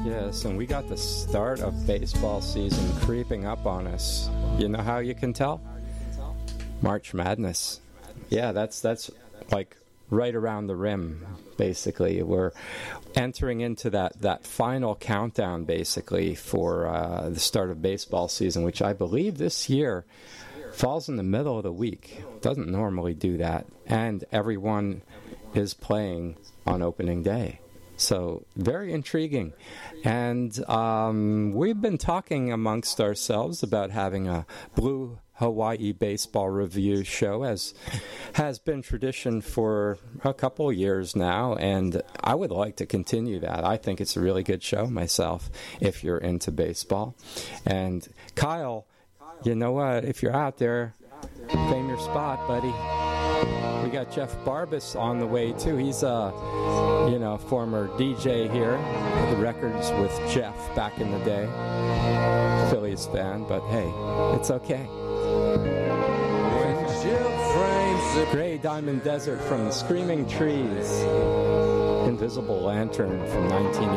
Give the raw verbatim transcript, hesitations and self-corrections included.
Yes, and we got the start of baseball season creeping up on us. You know how you can tell? March Madness. Yeah, that's that's like right around the rim, basically. We're entering into that, that final countdown, basically, for uh, the start of baseball season, which I believe this year falls in the middle of the week. Doesn't normally do that. And everyone is playing on opening day. So, very intriguing. And um, we've been talking amongst ourselves about having a Blue Hawaii Baseball Review show, as has been tradition for a couple of years now, and I would like to continue that. I think it's a really good show myself, if you're into baseball. And Kyle, you know what? If you're out there, claim your spot, buddy. We got Jeff Barbas on the way, too. He's a, you know, former D J here. The records with Jeff back in the day. Phillies fan, but hey, it's okay. Gray Diamond Desert from the Screaming Trees. Invisible Lantern from nineteen